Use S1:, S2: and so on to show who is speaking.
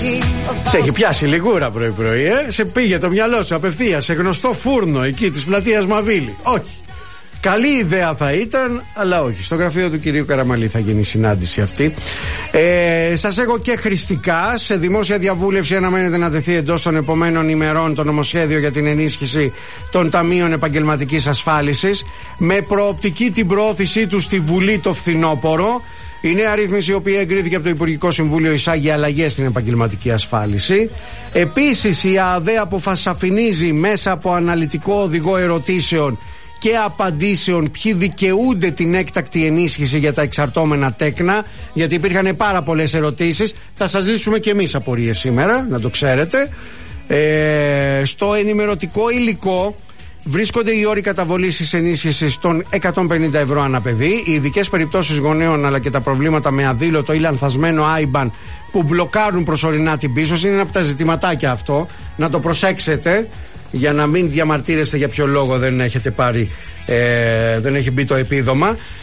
S1: Σε έχει πιάσει λιγούρα πρωί-πρωί, σε πήγε το μυαλό σου απευθείας σε γνωστό φούρνο εκεί της πλατείας Μαβίλη. Όχι. Καλή ιδέα θα ήταν, αλλά όχι. Στο γραφείο του κυρίου Καραμαλή θα γίνει η συνάντηση αυτή. Σας έχω και χρηστικά. Σε δημόσια διαβούλευση αναμένεται να τεθεί εντός των επομένων ημερών το νομοσχέδιο για την ενίσχυση των ταμείων επαγγελματικής ασφάλισης, με προοπτική την προώθησή του στη Βουλή το φθινόπωρο. Η νέα ρύθμιση, η οποία εγκρίθηκε από το Υπουργικό Συμβούλιο, εισάγει αλλαγές στην επαγγελματική ασφάλιση. Επίσης, η ΑΔΕ αποφασαφηνίζει μέσα από αναλυτικό οδηγό ερωτήσεων και απαντήσεων ποιοι δικαιούνται την έκτακτη ενίσχυση για τα εξαρτώμενα τέκνα, γιατί υπήρχαν πάρα πολλές ερωτήσεις. Θα σας λύσουμε και εμείς απορίες σήμερα, να το ξέρετε. Στο ενημερωτικό υλικό βρίσκονται οι όροι καταβολής της ενίσχυσης των 150 ευρώ ανά παιδί, οι ειδικές περιπτώσεις γονέων αλλά και τα προβλήματα με αδήλωτο ή λανθασμένο IBAN που μπλοκάρουν προσωρινά την πίστοση. Είναι ένα από τα ζητηματάκια αυτό, να το προσέξετε, για να μην διαμαρτύρεστε για ποιο λόγο δεν έχετε πάρει, δεν έχει μπει το επίδομα.